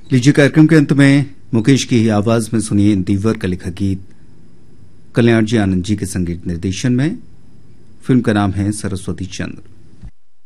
लीजिए कार्यक्रम के अंत में मुकेश की ही आवाज में सुनिए इंदिवर का लिखा गीत कल्याण जी आनंद जी के संगीत निर्देशन में। फिल्म का नाम है सरस्वती चंद्र।